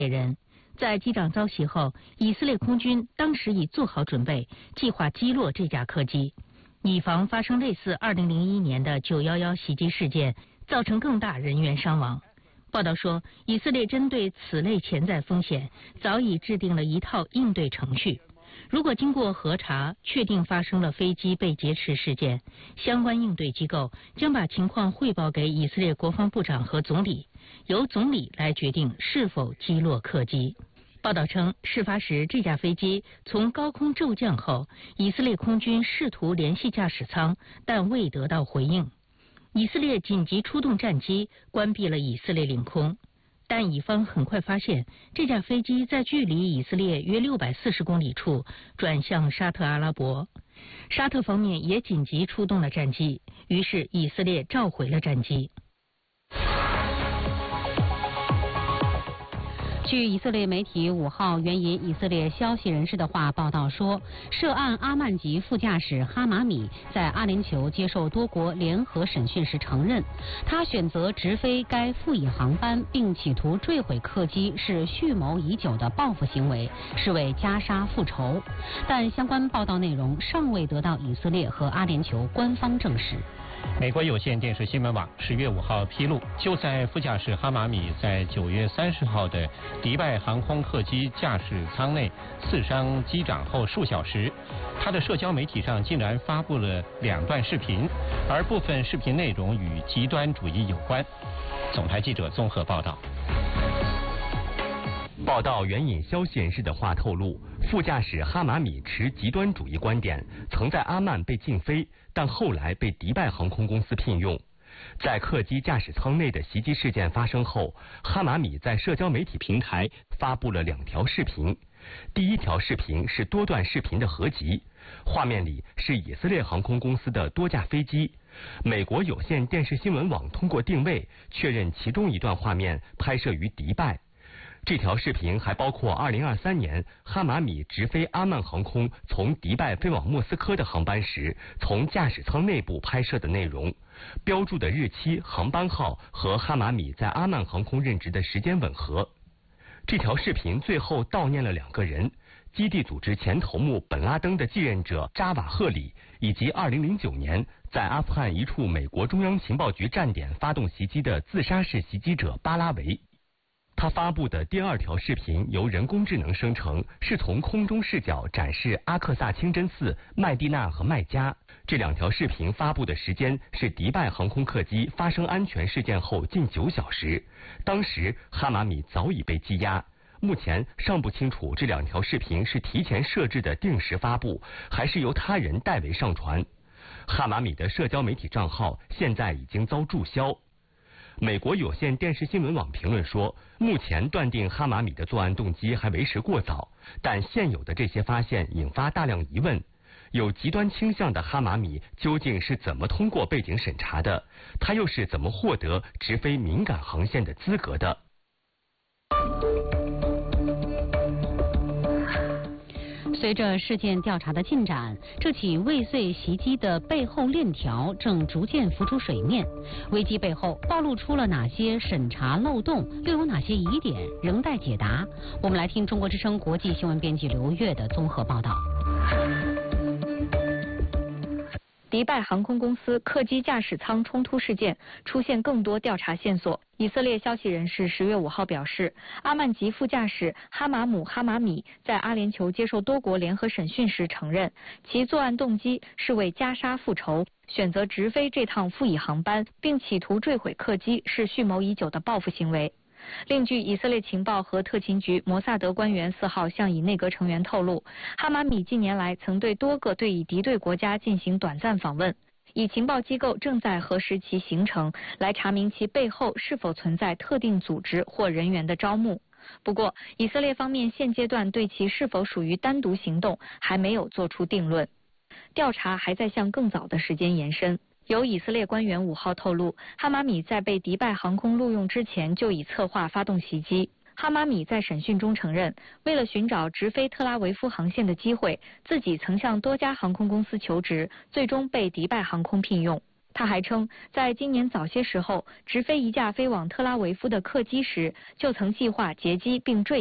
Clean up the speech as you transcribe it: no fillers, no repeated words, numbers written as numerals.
人。在机长遭袭后，以色列空军当时已做好准备，计划击落这架客机，以防发生类似2001年的911袭击事件，造成更大人员伤亡。报道说，以色列针对此类潜在风险，早已制定了一套应对程序。如果经过核查确定发生了飞机被劫持事件，相关应对机构将把情况汇报给以色列国防部长和总理，由总理来决定是否击落客机。报道称，事发时这架飞机从高空骤降后，以色列空军试图联系驾驶舱，但未得到回应。以色列紧急出动战机，关闭了以色列领空。但以方很快发现，这架飞机在距离以色列约640公里处转向沙特阿拉伯。沙特方面也紧急出动了战机，于是以色列召回了战机。 据以色列媒体5号援引以色列消息人士的话报道说，涉案阿曼籍副驾驶哈马米在阿联酋接受多国联合审讯时承认，他选择直飞该副乙航班并企图坠毁客机是蓄谋已久的报复行为，是为加沙复仇。但相关报道内容尚未得到以色列和阿联酋官方证实。 美国有线电视新闻网10月5号披露，就在副驾驶哈马米在9月30号的迪拜航空客机驾驶舱内刺伤机长后数小时，他的社交媒体上竟然发布了2段视频，而部分视频内容与极端主义有关。总台记者综合报道。 报道援引消息人士的话透露，副驾驶哈马米持极端主义观点，曾在阿曼被禁飞，但后来被迪拜航空公司聘用。在客机驾驶舱内的袭击事件发生后，哈马米在社交媒体平台发布了2条视频。第一条视频是多段视频的合集，画面里是以色列航空公司的多架飞机。美国有线电视新闻网通过定位确认其中一段画面拍摄于迪拜。这条视频还包括2023年哈马米直飞阿曼航空从迪拜飞往莫斯科的航班时，从驾驶舱内部拍摄的内容，标注的日期、航班号和哈马米在阿曼航空任职的时间吻合。这条视频最后悼念了2个人，基地组织前头目本拉登的继任者扎瓦赫里，以及2009年在阿富汗一处美国中央情报局站点发动袭击的自杀式袭击者巴拉维。他发布的第2条视频由人工智能生成，是从空中视角展示阿克萨清真寺、麦地那和麦加。这2条视频发布的时间是迪拜航空客机发生安全事件后近9小时，当时哈马米早已被羁押。目前尚不清楚这2条视频是提前设置的定时发布，还是由他人代为上传。哈马米的社交媒体账号现在已经遭注销。美国有线电视新闻网评论说，目前断定哈马米的作案动机还为时过早，但现有的这些发现引发大量疑问。有极端倾向的哈马米究竟是怎么通过背景审查的？他又是怎么获得直飞敏感航线的资格的？ 随着事件调查的进展，这起未遂袭击的背后链条正逐渐浮出水面。危机背后暴露出了哪些审查漏洞，又有哪些疑点仍待解答？我们来听中国之声国际新闻编辑刘越的综合报道。 迪拜航空公司客机驾驶舱冲突事件出现更多调查线索。以色列消息人士10月5号表示，阿曼籍副驾驶哈马米在阿联酋接受多国联合审讯时承认，其作案动机是为加沙复仇，选择直飞这趟副乙航班并企图坠毁客机是蓄谋已久的报复行为。另据以色列情报和特勤局摩萨德官员4号向以内阁成员透露，哈马米近年来曾对多个对以敌对国家进行短暂访问，以情报机构正在核实其行程，来查明其背后是否存在特定组织或人员的招募。不过，以色列方面现阶段对其是否属于单独行动还没有做出定论，调查还在向更早的时间延伸。有以色列官员5号透露，哈马米在被迪拜航空录用之前就已策划发动袭击。哈马米在审讯中承认，为了寻找直飞特拉维夫航线的机会，自己曾向多家航空公司求职，最终被迪拜航空聘用。 他还称，在今年早些时候，直飞一架飞往特拉维夫的客机时，就曾计划劫机并坠